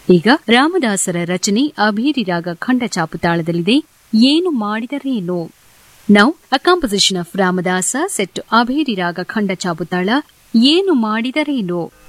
ಈಗ ರಾಮದಾಸರ ರಚನೆ ಅಭೇರಿ ರಾಗ ಖಂಡ ಚಾಪುತಾಳದಲ್ಲಿದೆ. ಏನು ಮಾಡಿದರೇನೋ. Now, a composition of Ramadasa set to Abheri Raga Khanda Chabutala, Yenu Madidareno.